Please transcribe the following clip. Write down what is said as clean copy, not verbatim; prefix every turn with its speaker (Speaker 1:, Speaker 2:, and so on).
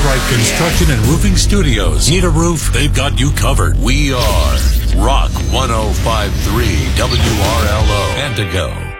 Speaker 1: Albright Construction and Roofing Studios. Need a roof? They've got you covered. We are Rock 105.3 WRLO Antigo.